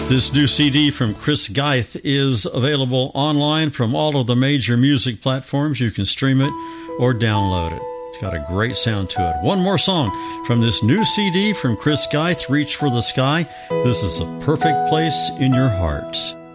This new CD from Chris Geith is available online from all of the major music platforms. You can stream it or download it. It's got a great sound to it. One more song from this new CD from Chris Geith, Reach for the Sky. This is a perfect place in your hearts.